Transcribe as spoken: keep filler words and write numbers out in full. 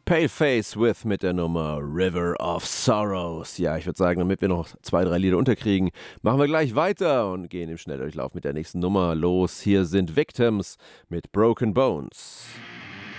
Paleface with mit der Nummer River of Sorrows. Ja, ich würde sagen, damit wir noch zwei, drei Lieder unterkriegen, machen wir gleich weiter und gehen im Schnelldurchlauf mit der nächsten Nummer los. Hier sind Victims mit Broken Bones.